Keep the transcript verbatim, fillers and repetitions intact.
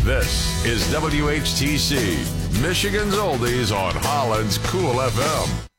This is W H T C, Michigan's Oldies on Holland's Cool F M.